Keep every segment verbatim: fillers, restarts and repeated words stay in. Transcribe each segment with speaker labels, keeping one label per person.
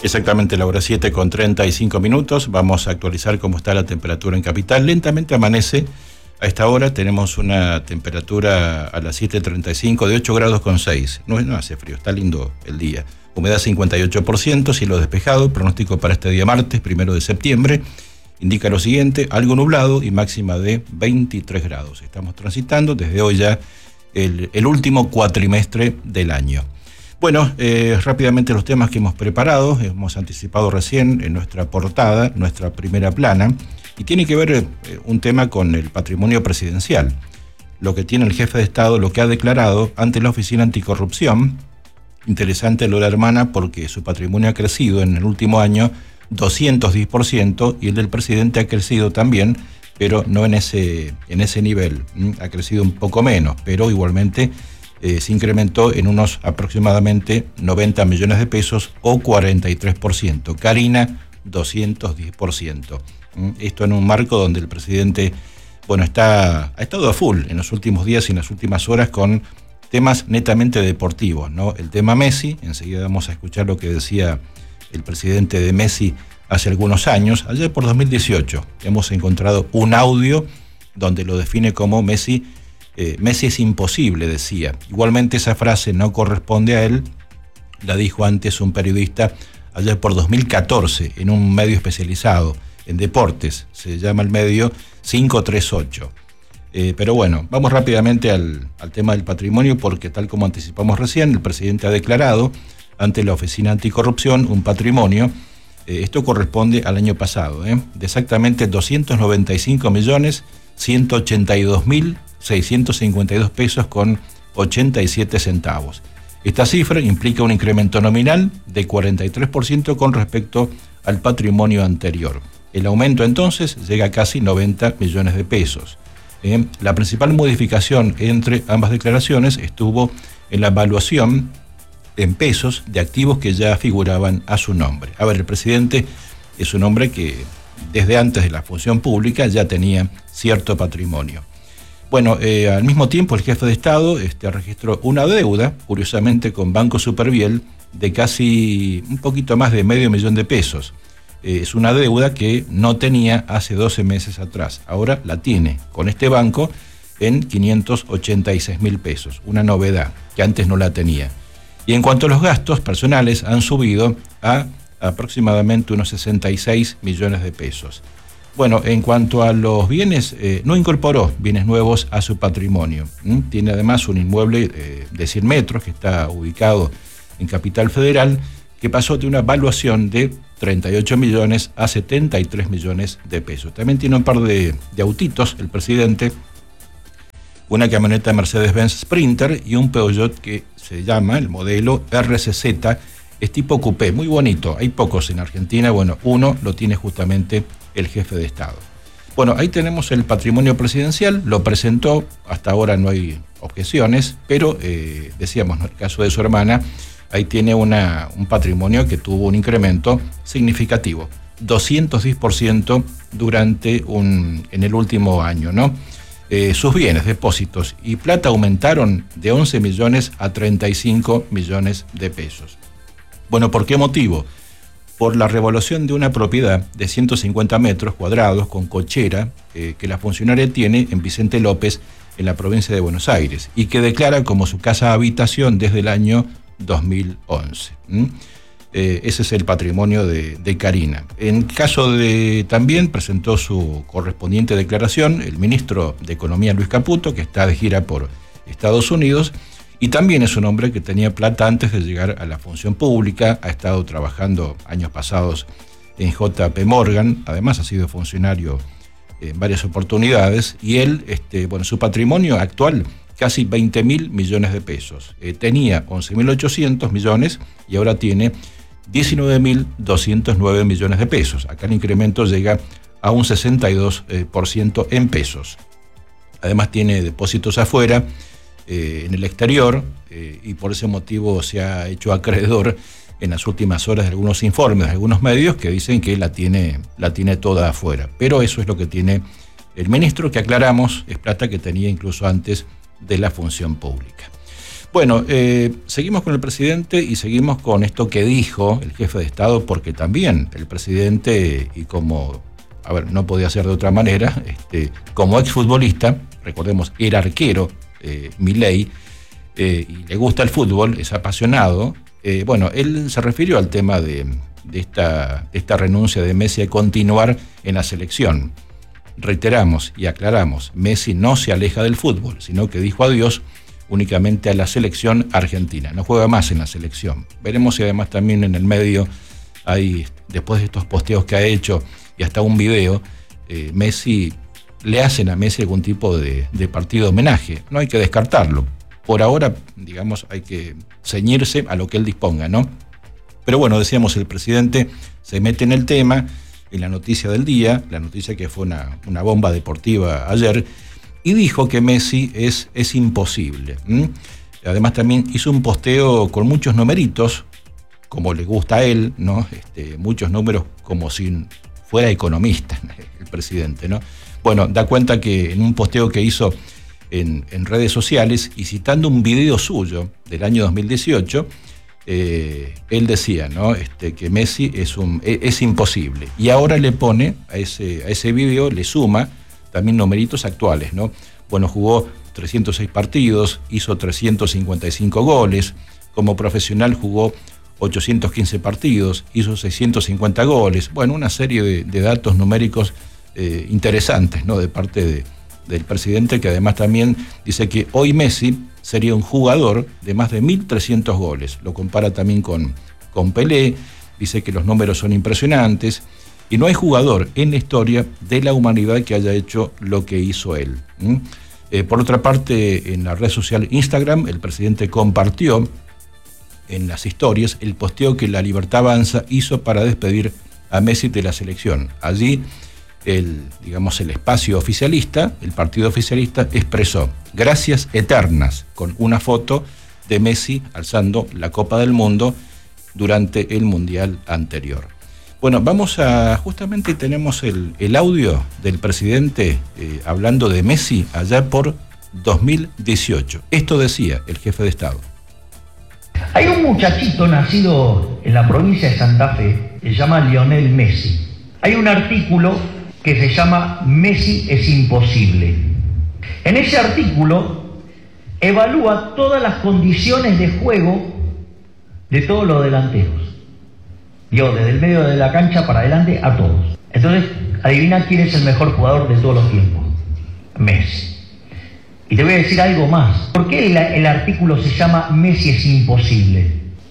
Speaker 1: Exactamente la hora siete con treinta y cinco minutos. Vamos a actualizar cómo está la temperatura en Capital. Lentamente amanece. A esta hora tenemos una temperatura a las siete treinta y cinco de ocho grados con seis. No, no hace frío, está lindo el día. Humedad cincuenta y ocho por ciento, cielo despejado. Pronóstico para este día martes, primero de septiembre. Indica lo siguiente: algo nublado y máxima de veintitrés grados. Estamos transitando desde hoy ya el, el último cuatrimestre del año. Bueno, eh, rápidamente los temas que hemos preparado, hemos anticipado recién en nuestra portada, nuestra primera plana, y tiene que ver eh, un tema con el patrimonio presidencial, lo que tiene el jefe de Estado, lo que ha declarado ante la Oficina Anticorrupción. Interesante lo de la hermana porque su patrimonio ha crecido en el último año doscientos diez por ciento y el del presidente ha crecido también, pero no en ese, en ese nivel, ¿Mm? Ha crecido un poco menos, pero igualmente Eh, se incrementó en unos aproximadamente noventa millones de pesos o cuarenta y tres por ciento. Karina, doscientos diez por ciento. ¿Mm? Esto en un marco donde el presidente, bueno, está, ha estado a full en los últimos días y en las últimas horas con temas netamente deportivos, ¿no? El tema Messi, enseguida vamos a escuchar lo que decía el presidente de Messi hace algunos años. Ayer por dos mil dieciocho hemos encontrado un audio donde lo define como Messi. Eh, Messi es imposible, decía. Igualmente esa frase no corresponde a él, la dijo antes un periodista allá por dos mil catorce en un medio especializado en deportes, se llama el medio cinco tres ocho. Eh, pero bueno, vamos rápidamente al, al tema del patrimonio porque tal como anticipamos recién, el presidente ha declarado ante la Oficina Anticorrupción un patrimonio, eh, esto corresponde al año pasado, eh, de exactamente doscientos noventa y cinco millones ciento ochenta y dos mil seiscientos cincuenta y dos pesos con ochenta y siete centavos. Esta cifra implica un incremento nominal de cuarenta y tres por ciento con respecto al patrimonio anterior. El aumento entonces llega a casi noventa millones de pesos. Eh, la principal modificación entre ambas declaraciones estuvo en la evaluación en pesos de activos que ya figuraban a su nombre. A ver, el presidente es un hombre que desde antes de la función pública ya tenía cierto patrimonio. Bueno, eh, al mismo tiempo el jefe de Estado este, registró una deuda, curiosamente con Banco Superviel, de casi un poquito más de medio millón de pesos. Eh, es una deuda que no tenía hace doce meses atrás. Ahora la tiene con este banco en quinientos ochenta y seis mil pesos, una novedad que antes no la tenía. Y en cuanto a los gastos personales, han subido a aproximadamente unos sesenta y seis millones de pesos. Bueno, en cuanto a los bienes, eh, no incorporó bienes nuevos a su patrimonio. ¿Mm? Tiene además un inmueble eh, de cien metros que está ubicado en Capital Federal, que pasó de una valuación de treinta y ocho millones a setenta y tres millones de pesos. También tiene un par de, de autitos, el presidente, una camioneta Mercedes-Benz Sprinter y un Peugeot que se llama, el modelo R C Z, es tipo coupé, muy bonito. Hay pocos en Argentina, bueno, uno lo tiene justamente el jefe de Estado. Bueno, ahí tenemos el patrimonio presidencial, lo presentó, hasta ahora no hay objeciones, pero eh, decíamos, en el caso de su hermana, ahí tiene una, un patrimonio que tuvo un incremento significativo, doscientos diez por ciento durante un, en el último año, ¿no? Eh, sus bienes, depósitos y plata aumentaron de once millones a treinta y cinco millones de pesos. Bueno, ¿por qué motivo? Por la revaluación de una propiedad de ciento cincuenta metros cuadrados con cochera eh, que la funcionaria tiene en Vicente López, en la provincia de Buenos Aires, y que declara como su casa habitación desde el año dos mil once. ¿Mm? Eh, ese es el patrimonio de, de Karina. En caso de, también presentó su correspondiente declaración el ministro de Economía, Luis Caputo, que está de gira por Estados Unidos, y también es un hombre que tenía plata antes de llegar a la función pública, ha estado trabajando años pasados en J P Morgan, además ha sido funcionario en varias oportunidades, y él, este, bueno, su patrimonio actual, casi veinte mil millones de pesos. Eh, tenía once mil ochocientos millones y ahora tiene diecinueve mil doscientos nueve millones de pesos. Acá el incremento llega a un sesenta y dos por ciento en pesos. Además tiene depósitos afuera, Eh, en el exterior, eh, y por ese motivo se ha hecho acreedor en las últimas horas de algunos informes de algunos medios que dicen que la tiene, la tiene toda afuera. Pero eso es lo que tiene el ministro, que aclaramos, es plata que tenía incluso antes de la función pública. Bueno, eh, seguimos con el presidente y seguimos con esto que dijo el jefe de Estado, porque también el presidente, y como, a ver, no podía ser de otra manera, este, como exfutbolista, recordemos, era arquero, eh, Milei, eh, y le gusta el fútbol, es apasionado. Eh, bueno, él se refirió al tema de, de esta, esta renuncia de Messi a continuar en la selección. Reiteramos y aclaramos, Messi no se aleja del fútbol, sino que dijo adiós únicamente a la selección argentina. No juega más en la selección. Veremos si además también en el medio hay, después de estos posteos que ha hecho y hasta un video, eh, Messi, le hacen a Messi algún tipo de, de partido de homenaje. No hay que descartarlo. Por ahora, digamos, hay que ceñirse a lo que él disponga, ¿no? Pero bueno, decíamos, el presidente se mete en el tema, en la noticia del día, la noticia que fue una, una bomba deportiva ayer, y dijo que Messi es, es imposible. ¿Mm? Además también hizo un posteo con muchos numeritos, como le gusta a él, ¿no? Este, muchos números como si fuera economista el presidente, ¿no? Bueno, da cuenta que en un posteo que hizo en, en redes sociales y citando un video suyo del año dos mil dieciocho, eh, él decía, ¿no? Este, que Messi es, un, es, es imposible. Y ahora le pone a ese, a ese video, le suma también numeritos actuales, ¿no? Bueno, jugó trescientos seis partidos, hizo trescientos cincuenta y cinco goles, como profesional jugó ochocientos quince partidos, hizo seiscientos cincuenta goles, bueno, una serie de, de datos numéricos eh, interesantes, ¿no? De parte de, del presidente, que además también dice que hoy Messi sería un jugador de más de mil trescientos goles, lo compara también con, con Pelé, dice que los números son impresionantes, y no hay jugador en la historia de la humanidad que haya hecho lo que hizo él. ¿Mm? Eh, por otra parte, en la red social Instagram, el presidente compartió en las historias el posteo que La Libertad Avanza hizo para despedir a Messi de la selección. Allí, el, digamos, el espacio oficialista, el partido oficialista, expresó gracias eternas con una foto de Messi alzando la Copa del Mundo durante el Mundial anterior. Bueno, vamos a, justamente tenemos el, el audio del presidente eh, hablando de Messi allá por dos mil dieciocho. Esto decía el jefe de Estado.
Speaker 2: Hay un muchachito nacido en la provincia de Santa Fe, se llama Lionel Messi. Hay un artículo que se llama Messi es imposible. En ese artículo evalúa todas las condiciones de juego de todos los delanteros. Digo, desde el medio de la cancha para adelante a todos. Entonces, adivina quién es el mejor jugador de todos los tiempos. Messi. Y te voy a decir algo más. ¿Por qué el, el artículo se llama Messi es imposible?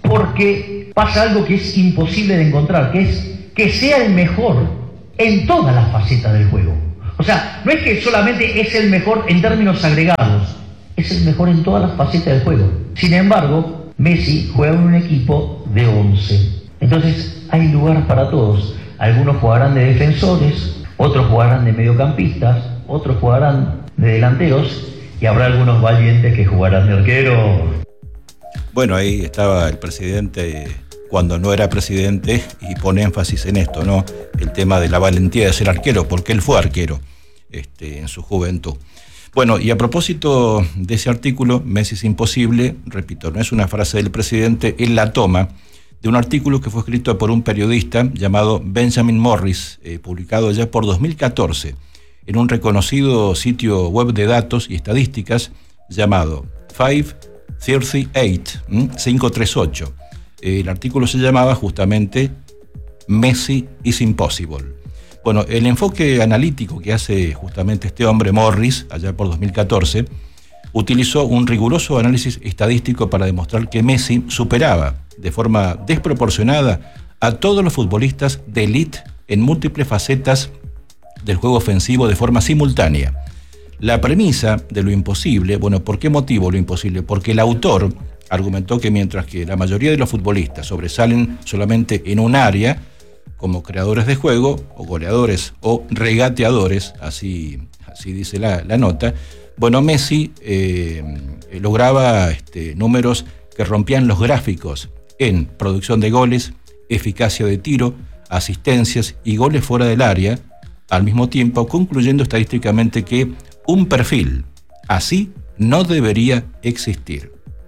Speaker 2: Porque pasa algo que es imposible de encontrar, que es que sea el mejor en todas las facetas del juego. O sea, no es que solamente es el mejor en términos agregados, es el mejor en todas las facetas del juego. Sin embargo, Messi juega en un equipo de once. Entonces hay lugar para todos. Algunos jugarán de defensores, otros jugarán de mediocampistas, otros jugarán de delanteros y habrá algunos valientes que jugarán de arquero.
Speaker 1: Bueno, ahí estaba el presidente cuando no era presidente y pone énfasis en esto, ¿no? El tema de la valentía de ser arquero, porque él fue arquero este, en su juventud. Bueno, y a propósito de ese artículo, Messi es imposible, repito, no es una frase del presidente, él la toma de un artículo que fue escrito por un periodista llamado Benjamin Morris, eh, publicado ya por dos mil catorce, en un reconocido sitio web de datos y estadísticas llamado quinientos treinta y ocho, ¿m? quinientos treinta y ocho. Eh, el artículo se llamaba justamente Messi is Impossible. Bueno, el enfoque analítico que hace justamente este hombre Morris, allá por dos mil catorce, utilizó un riguroso análisis estadístico para demostrar que Messi superaba de forma desproporcionada a todos los futbolistas de élite en múltiples facetas del juego ofensivo de forma simultánea. La premisa de lo imposible, bueno, ¿por qué motivo lo imposible? Porque el autor argumentó que mientras que la mayoría de los futbolistas sobresalen solamente en un área, como creadores de juego, o goleadores, o regateadores, así, así dice la, la nota, bueno, Messi eh, lograba este, números que rompían los gráficos en producción de goles, eficacia de tiro, asistencias y goles fuera del área, al mismo tiempo concluyendo estadísticamente que un perfil así no debería existir.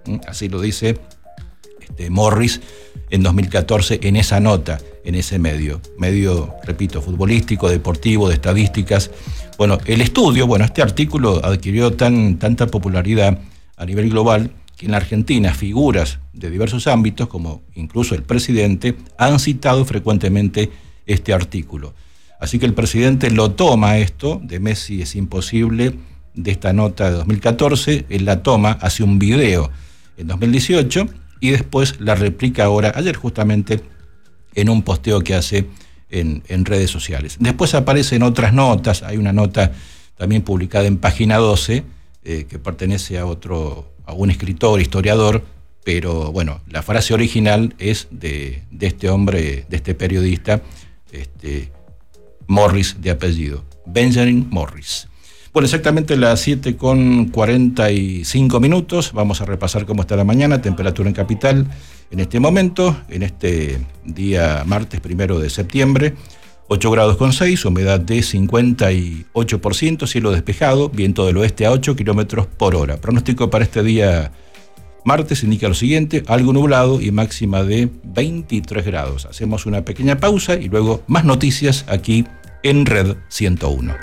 Speaker 1: Así lo dice este, Morris en dos mil catorce en esa nota, en ese medio. Medio, repito, futbolístico, deportivo, de estadísticas. Bueno, el estudio, bueno, este artículo adquirió tan, tanta popularidad a nivel global que en la Argentina figuras de diversos ámbitos, como incluso el presidente, han citado frecuentemente este artículo. Así que el presidente lo toma esto, de Messi es imposible, de esta nota de dos mil catorce, él la toma, hace un video en dos mil dieciocho y después la replica ahora, ayer justamente, en un posteo que hace en, en redes sociales. Después aparecen otras notas, hay una nota también publicada en Página doce, eh, que pertenece a otro, a un escritor, historiador, pero bueno, la frase original es de, de este hombre, de este periodista, este, Morris de apellido, Benjamin Morris. Bueno, exactamente las siete con cuarenta y cinco minutos, vamos a repasar cómo está la mañana, temperatura en capital en este momento, en este día martes primero de septiembre, ocho grados con seis, humedad de cincuenta y ocho por ciento, cielo despejado, viento del oeste a ocho kilómetros por hora. Pronóstico para este día martes indica lo siguiente, algo nublado y máxima de veintitrés grados. Hacemos una pequeña pausa y luego más noticias aquí en Red ciento uno.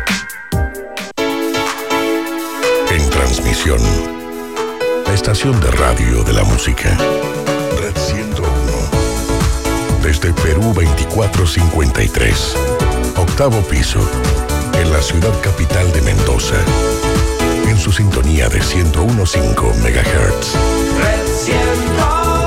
Speaker 3: En transmisión, la estación de radio de la música. Red ciento uno. Desde Perú veinticuatro cincuenta y tres. Octavo piso. En la ciudad capital de Mendoza. En su sintonía de ciento uno punto cinco megahertz.
Speaker 4: Red ciento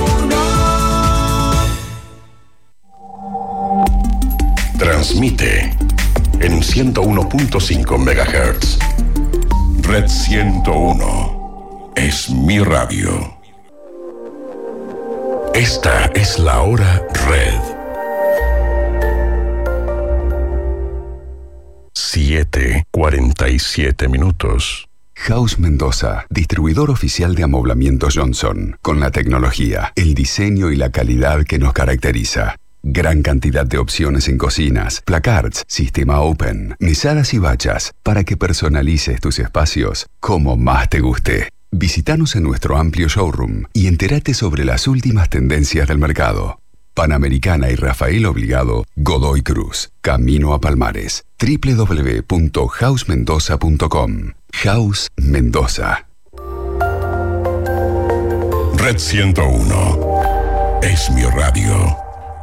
Speaker 4: uno.
Speaker 3: Transmite en ciento uno punto cinco megahertz. Red ciento uno. Es mi radio. Esta es la hora Red. siete cuarenta y siete minutos.
Speaker 5: House Mendoza, distribuidor oficial de amoblamiento Johnson, con la tecnología, el diseño y la calidad que nos caracteriza. Gran cantidad de opciones en cocinas, placards, sistema open, mesadas y bachas, para que personalices tus espacios como más te guste. Visítanos en nuestro amplio showroom y entérate sobre las últimas tendencias del mercado. Panamericana y Rafael Obligado, Godoy Cruz, Camino a Palmares, doble u doble u doble u punto house mendoza punto com. House Mendoza.
Speaker 3: Red ciento uno. Es mi radio.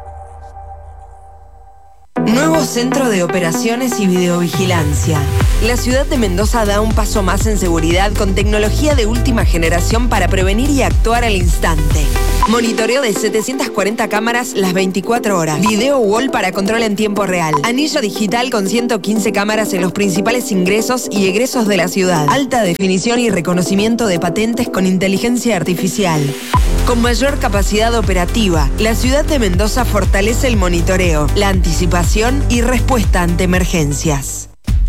Speaker 6: Nuevo Centro de Operaciones y Videovigilancia. La ciudad de Mendoza da un paso más en seguridad con tecnología de última generación para prevenir y actuar al instante. Monitoreo de setecientas cuarenta cámaras las veinticuatro horas. Video wall para control en tiempo real. Anillo digital con ciento quince cámaras en los principales ingresos y egresos de la ciudad. Alta definición y reconocimiento de patentes con inteligencia artificial. Con mayor capacidad operativa, la ciudad de Mendoza fortalece el monitoreo, la anticipación y respuesta ante emergencias.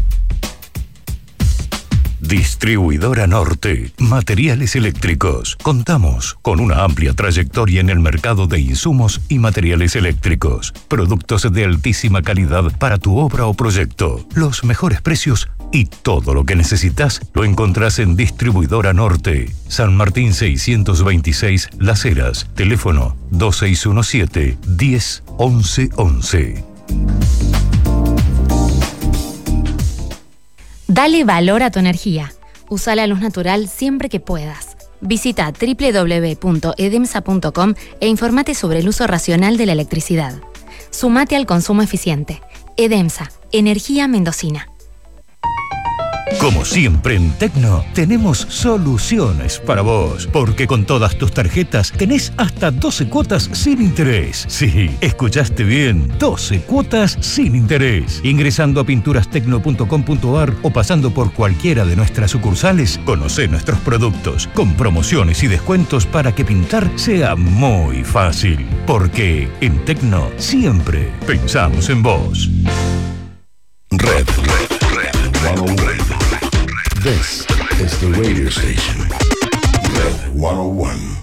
Speaker 7: Distribuidora Norte, materiales eléctricos. Contamos con una amplia trayectoria en el mercado de insumos y materiales eléctricos. Productos de altísima calidad para tu obra o proyecto. Los mejores precios y todo lo que necesitas lo encontrás en Distribuidora Norte. San Martín seiscientos veintiséis Las Heras. Teléfono dos seis uno siete, diez, once, once.
Speaker 8: Dale valor a tu energía. Usa la luz natural siempre que puedas. Visita doble u doble u doble u punto edemsa punto com e informate sobre el uso racional de la electricidad. Sumate al consumo eficiente. Edemsa, energía mendocina.
Speaker 7: Como siempre en Tecno, tenemos soluciones para vos, porque con todas tus tarjetas tenés hasta doce cuotas sin interés. Sí, escuchaste bien, doce cuotas sin interés. Ingresando a pinturas tecno punto com punto a r o pasando por cualquiera de nuestras sucursales, conocé nuestros productos, con promociones y descuentos para que pintar sea muy fácil. Porque en Tecno siempre pensamos en vos.
Speaker 3: Red, red, red, red, red. This is the radio station. Red ciento uno.